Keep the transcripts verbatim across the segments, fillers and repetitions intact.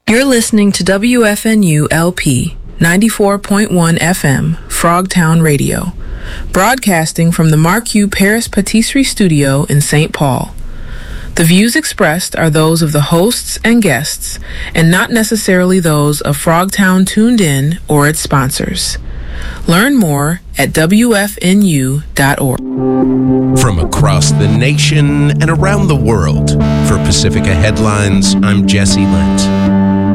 You're listening to W F N U L P ninety-four point one F M, Frogtown Radio, broadcasting from the Marquis Paris Patisserie Studio in Saint Paul. The views expressed are those of the hosts and guests, and not necessarily those of Frogtown Tuned In or its sponsors. Learn more at W F N U dot org. From across the nation and around the world, for Pacifica Headlines, I'm Jesse Lent.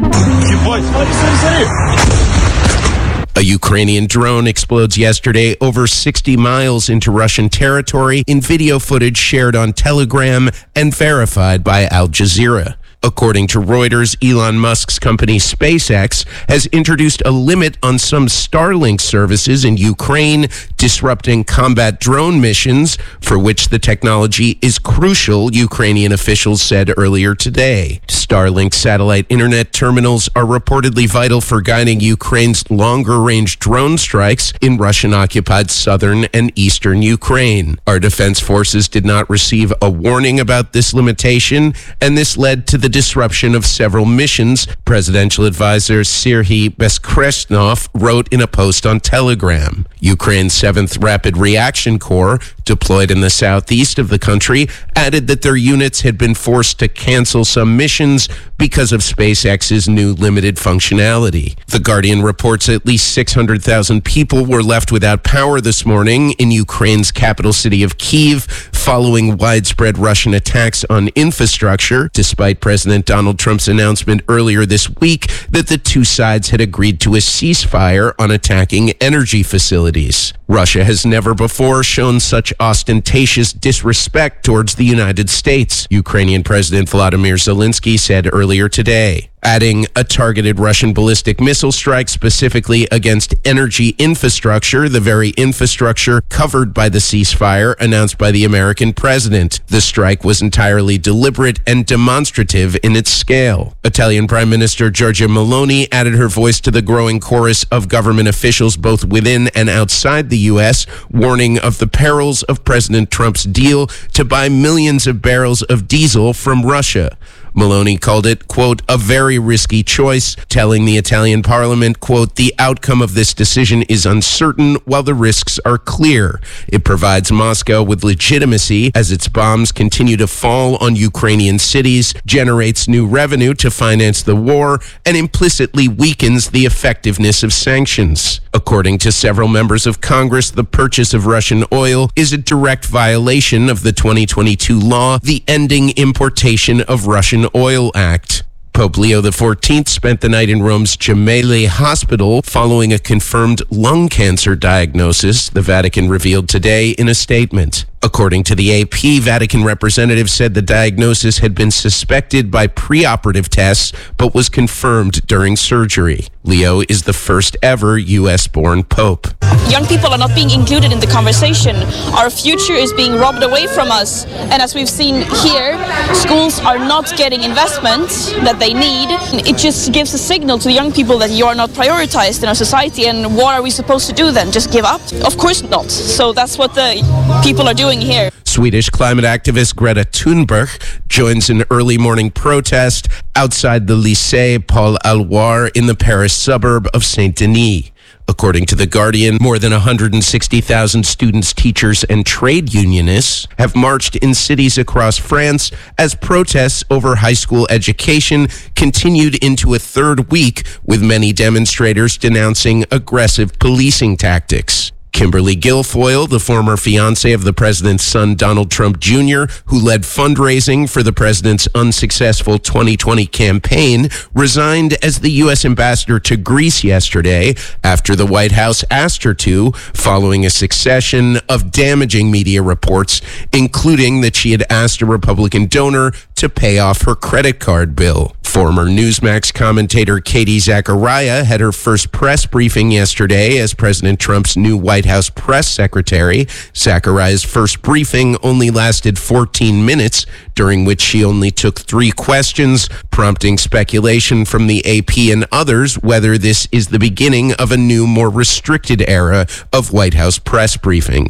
A Ukrainian drone explodes yesterday over sixty miles into Russian territory in video footage shared on Telegram and verified by Al Jazeera. According to Reuters, Elon Musk's company SpaceX has introduced a limit on some Starlink services in Ukraine, disrupting combat drone missions, for which the technology is crucial, Ukrainian officials said earlier today. Starlink satellite internet terminals are reportedly vital for guiding Ukraine's longer-range drone strikes in Russian-occupied southern and eastern Ukraine. Our defense forces did not receive a warning about this limitation, and this led to the disruption of several missions, presidential advisor Serhiy Bezkresnov wrote in a post on Telegram. Ukraine's seventh Rapid Reaction Corps, deployed in the southeast of the country, added that their units had been forced to cancel some missions because of SpaceX's new limited functionality. The Guardian reports at least six hundred thousand people were left without power this morning in Ukraine's capital city of Kyiv following widespread Russian attacks on infrastructure, despite President Donald Trump's announcement earlier this week that the two sides had agreed to a ceasefire on attacking energy facilities. Russia has never before shown such ostentatious disrespect towards the United States, Ukrainian President Volodymyr Zelensky said earlier today, adding a targeted Russian ballistic missile strike specifically against energy infrastructure, the very infrastructure covered by the ceasefire announced by the American president. The strike was entirely deliberate and demonstrative in its scale. Italian Prime Minister Giorgia Meloni added her voice to the growing chorus of government officials both within and outside the U S, warning of the perils of President Trump's deal to buy millions of barrels of diesel from Russia. Meloni called it, quote, a very risky choice, telling the Italian parliament, quote, the outcome of this decision is uncertain while the risks are clear. It provides Moscow with legitimacy as its bombs continue to fall on Ukrainian cities, generates new revenue to finance the war, and implicitly weakens the effectiveness of sanctions. According to several members of Congress, the purchase of Russian oil is a direct violation of the twenty twenty-two law, the Ending Importation of Russian Oil Act. Pope Leo the fourteenth spent the night in Rome's Gemelli Hospital following a confirmed lung cancer diagnosis, the Vatican revealed today in a statement. According to the A P, Vatican representatives said the diagnosis had been suspected by preoperative tests, but was confirmed during surgery. Leo is the first ever U S-born pope. Young people are not being included in the conversation. Our future is being robbed away from us. And as we've seen here, schools are not getting investment that they need. It just gives a signal to the young people that you are not prioritized in our society. And what are we supposed to do then? Just give up? Of course not. So that's what the people are doing here. Swedish climate activist Greta Thunberg joins an early morning protest outside the Lycée Paul Alloire in the Paris suburb of Saint-Denis. According to The Guardian, more than one hundred sixty thousand students, teachers, and trade unionists have marched in cities across France as protests over high school education continued into a third week, with many demonstrators denouncing aggressive policing tactics. Kimberly Guilfoyle, the former fiancée of the president's son, Donald Trump Junior, who led fundraising for the president's unsuccessful twenty twenty campaign, resigned as the U S ambassador to Greece yesterday after the White House asked her to, following a succession of damaging media reports, including that she had asked a Republican donor to pay off her credit card bill. Former Newsmax commentator Katie Zachariah had her first press briefing yesterday as President Trump's new White House press secretary. Zachariah's first briefing only lasted fourteen minutes, during which she only took three questions, prompting speculation from the A P and others whether this is the beginning of a new, more restricted era of White House press briefings.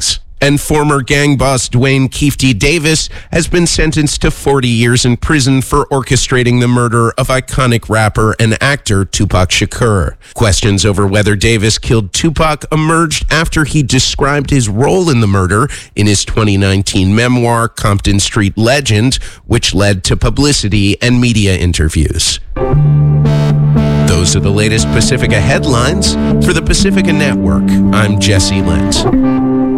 And former gang boss Dwayne Keefty Davis has been sentenced to forty years in prison for orchestrating the murder of iconic rapper and actor Tupac Shakur. Questions over whether Davis killed Tupac emerged after he described his role in the murder in his twenty nineteen memoir, Compton Street Legend, which led to publicity and media interviews. Those are the latest Pacifica headlines. For the Pacifica Network, I'm Jesse Lentz.